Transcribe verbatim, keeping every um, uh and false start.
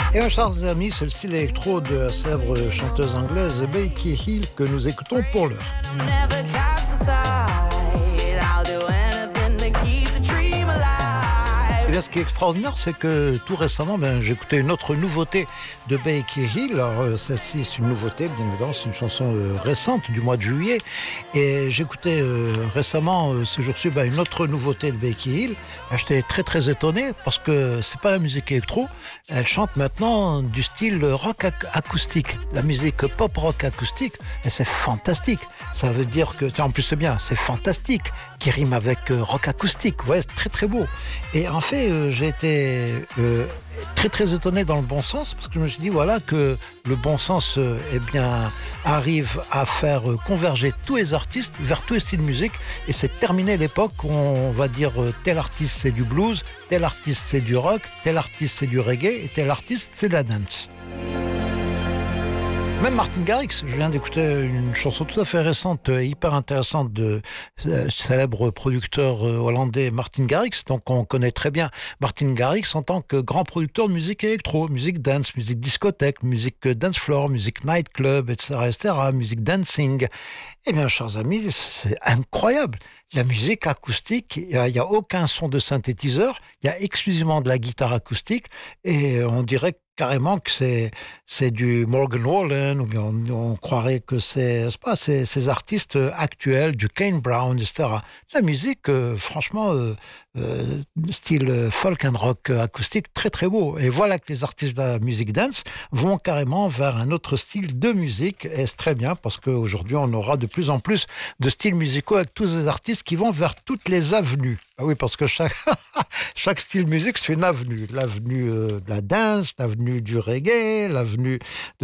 Et un chers amis, c'est le style électro de la célèbre chanteuse anglaise Becky Hill que nous écoutons pour l'heure. Et bien, ce qui est extraordinaire, c'est que tout récemment, ben, j'ai écouté une autre nouveauté de Becky Hill. Alors, euh, celle-ci, c'est une nouveauté, bien évidemment, c'est une chanson euh, récente du mois de juillet. Et j'écoutais euh, récemment, euh, ce jour-ci, ben, une autre nouveauté de Becky Hill. Ben, j'étais très, très étonné parce que c'est pas la musique électro. Elle chante maintenant du style rock ac- acoustique, la musique pop-rock acoustique. Et c'est fantastique. Ça veut dire que, tiens, en plus, c'est bien, c'est fantastique, qui rime avec euh, rock acoustique. Vous voyez, c'est très, très beau. Et en fait, Euh, j'ai été euh, très très étonné dans le bon sens parce que je me suis dit voilà que le bon sens euh, eh bien arrive à faire euh, converger tous les artistes vers tous les styles de musique et c'est terminé l'époque où on va dire euh, tel artiste c'est du blues, tel artiste c'est du rock, tel artiste c'est du reggae et tel artiste c'est de la dance. Même Martin Garrix, je viens d'écouter une chanson tout à fait récente, hyper intéressante de euh, célèbre producteur euh, hollandais Martin Garrix, donc on connaît très bien Martin Garrix en tant que grand producteur de musique électro, musique dance, musique discothèque, musique dance floor, musique nightclub, et cetera, et cetera, musique dancing. Eh bien, chers amis, c'est incroyable. La musique acoustique, il n'y a, a aucun son de synthétiseur, il y a exclusivement de la guitare acoustique et on dirait carrément que c'est, c'est du Morgan Wallen ou bien on, on croirait que c'est, c'est pas ces, ces artistes actuels, du Kane Brown, et cetera. La musique, euh, franchement, euh, euh, style folk and rock acoustique, très très beau. Et voilà que les artistes de la musique dance vont carrément vers un autre style de musique et c'est très bien parce qu'aujourd'hui on aura de plus en plus de styles musicaux avec tous les artistes qui vont vers toutes les avenues. Ah oui, parce que chaque, chaque style musique, c'est une avenue. L'avenue euh, de la dance, l'avenue du reggae, l'avenue de